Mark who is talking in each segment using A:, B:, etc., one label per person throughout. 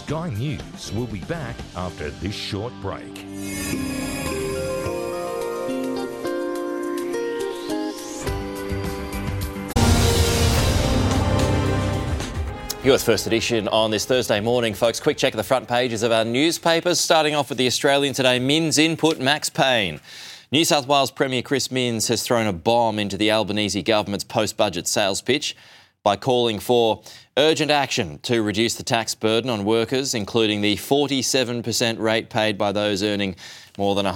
A: Sky News will be back after this short break.
B: US First Edition on this Thursday morning, folks. Quick check of the front pages of our newspapers, starting off with the Australian today. Minns input, Max Payne. New South Wales Premier Chris Minns has thrown a bomb into the Albanese government's post-budget sales pitch by calling for urgent action to reduce the tax burden on workers, including the 47% rate paid by those earning more than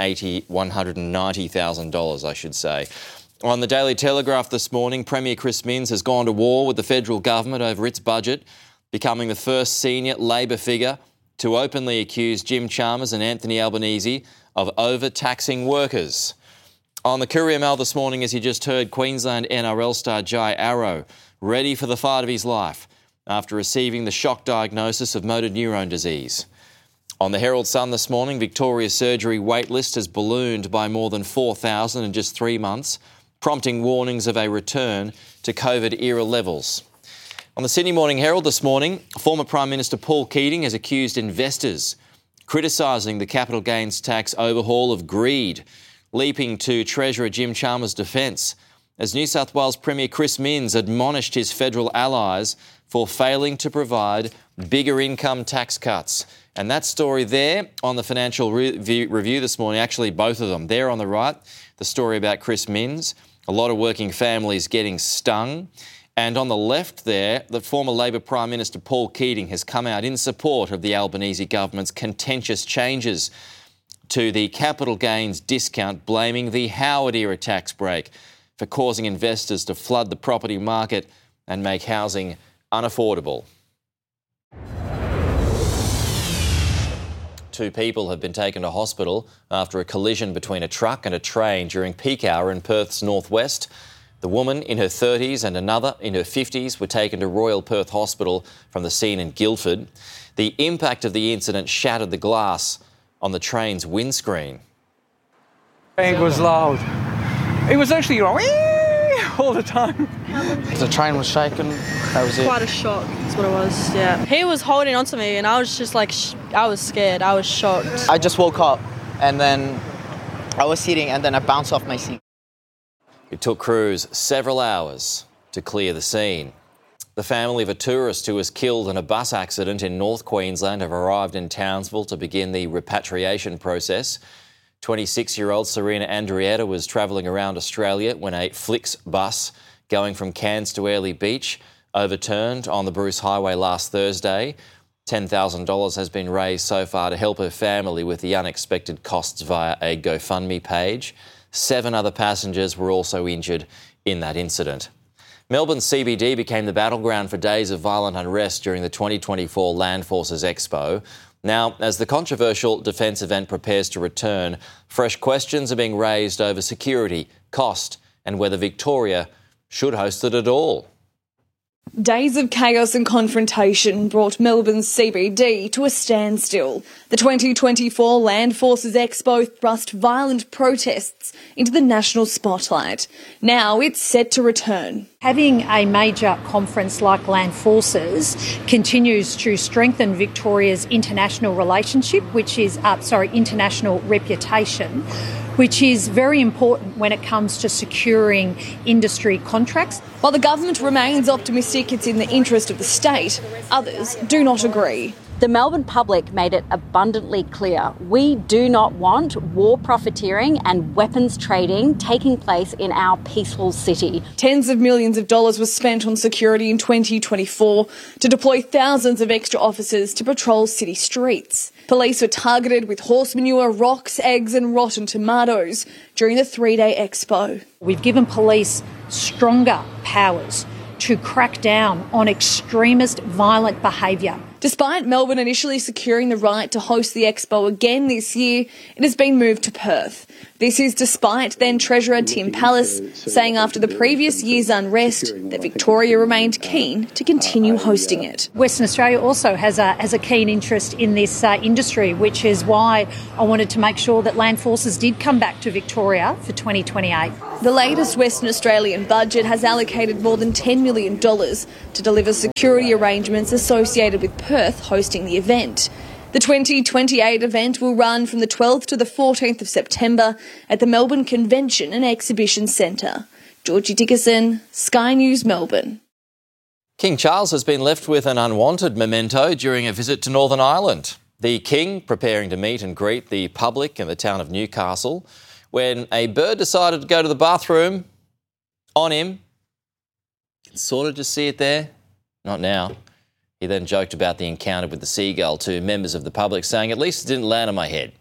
B: $190,000, I should say. On the Daily Telegraph this morning, Premier Chris Minns has gone to war with the federal government over its budget, becoming the first senior Labor figure to openly accuse Jim Chalmers and Anthony Albanese of overtaxing workers. On the Courier Mail this morning, as you just heard, Queensland NRL star Jai Arrow ready for the fight of his life after receiving the shock diagnosis of motor neurone disease. On the Herald Sun this morning, Victoria's surgery waitlist has ballooned by more than 4,000 in just 3 months, prompting warnings of a return to COVID-era levels. On the Sydney Morning Herald this morning, former Prime Minister Paul Keating has accused investors criticising the capital gains tax overhaul of greed, leaping to Treasurer Jim Chalmers' defence as New South Wales Premier Chris Minns admonished his federal allies for failing to provide bigger income tax cuts. And that story there on the Financial Review this morning, actually both of them, there on the right, the story about Chris Minns, a lot of working families getting stung. And on the left there, the former Labor Prime Minister Paul Keating has come out in support of the Albanese government's contentious changes to the capital gains discount, blaming the Howard-era tax break for causing investors to flood the property market and make housing unaffordable. 2 people have been taken to hospital after a collision between a truck and a train during peak hour in Perth's northwest. The woman in her 30s and another in her 50s were taken to Royal Perth Hospital from the scene in Guildford. The impact of the incident shattered the glass on the train's windscreen.
C: It was loud. It was actually going all the time.
D: The train was shaking. That was it.
E: Quite a shock, that's what it was, yeah. He was holding on to me and I was just like, I was scared, I was shocked.
D: I just woke up and then I was sitting and then I bounced off my seat.
B: It took crews several hours to clear the scene. The family of a tourist who was killed in a bus accident in North Queensland have arrived in Townsville to begin the repatriation process. 26-year-old Serena Andrietta was travelling around Australia when a Flix bus going from Cairns to Airlie Beach overturned on the Bruce Highway last Thursday. $10,000 has been raised so far to help her family with the unexpected costs via a GoFundMe page. 7 other passengers were also injured in that incident. Melbourne's CBD became the battleground for days of violent unrest during the 2024 Land Forces Expo. Now, as the controversial defence event prepares to return, fresh questions are being raised over security, cost, and whether Victoria should host it at all.
F: Days of chaos and confrontation brought Melbourne's CBD to a standstill. The 2024 Land Forces Expo thrust violent protests into the national spotlight. Now it's set to return.
G: Having a major conference like Land Forces continues to strengthen Victoria's international relationship, international reputation, which is very important when it comes to securing industry contracts.
F: While the government remains optimistic it's in the interest of the state, others do not agree.
H: The Melbourne public made it abundantly clear we do not want war profiteering and weapons trading taking place in our peaceful city.
F: Tens of millions of dollars was spent on security in 2024 to deploy thousands of extra officers to patrol city streets. Police were targeted with horse manure, rocks, eggs and rotten tomatoes during the 3-day expo.
G: We've given police stronger powers to crack down on extremist violent behaviour.
F: Despite Melbourne initially securing the right to host the Expo again this year, it has been moved to Perth. This is despite then Treasurer Tim Pallas saying after the previous year's unrest that Victoria remained keen to continue hosting it.
G: Western Australia also has a keen interest in this industry, which is why I wanted to make sure that Land Forces did come back to Victoria for 2028.
F: The latest Western Australian budget has allocated more than $10 million to deliver security arrangements associated with Perth Perth hosting the event. The 2028 event will run from the 12th to the 14th of September at the Melbourne Convention and Exhibition Centre. Georgie Dickerson, Sky News, Melbourne.
B: King Charles has been left with an unwanted memento during a visit to Northern Ireland. The King preparing to meet and greet the public in the town of Newcastle when a bird decided to go to the bathroom on him. You can sort of just see it there. Not now. He then joked about the encounter with the seagull to members of the public, saying, "At least it didn't land on my head."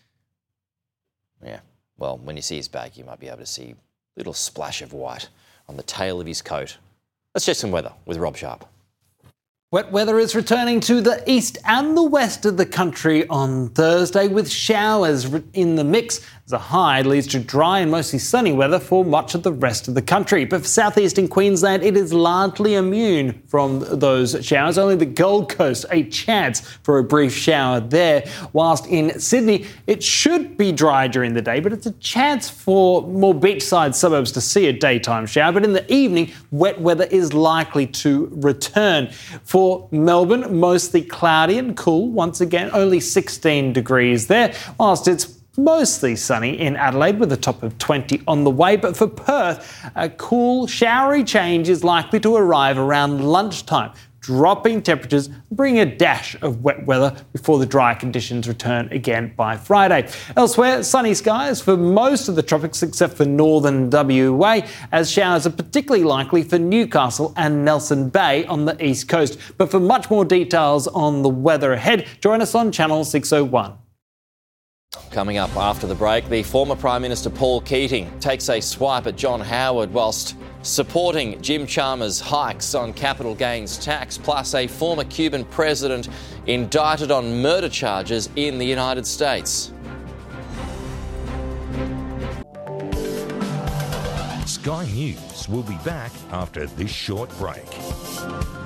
B: Yeah, well, when you see his back, you might be able to see a little splash of white on the tail of his coat. Let's check some weather with Rob Sharp.
I: Wet weather is returning to the east and the west of the country on Thursday, with showers in the mix as a high leads to dry and mostly sunny weather for much of the rest of the country. But for southeastern Queensland, it is largely immune from those showers. Only the Gold Coast, a chance for a brief shower there. Whilst in Sydney, it should be dry during the day, but it's a chance for more beachside suburbs to see a daytime shower. But in the evening, wet weather is likely to return. For Melbourne, mostly cloudy and cool. Once again, only 16 degrees there, whilst it's mostly sunny in Adelaide with a top of 20 on the way. But for Perth, a cool, showery change is likely to arrive around lunchtime. Dropping temperatures bring a dash of wet weather before the dry conditions return again by Friday. Elsewhere, sunny skies for most of the tropics except for northern WA, as showers are particularly likely for Newcastle and Nelson Bay on the east coast. But for much more details on the weather ahead, join us on Channel 601.
B: Coming up after the break, the former Prime Minister Paul Keating takes a swipe at John Howard whilst supporting Jim Chalmers' hikes on capital gains tax, plus a former Cuban president indicted on murder charges in the United States.
A: Sky News will be back after this short break.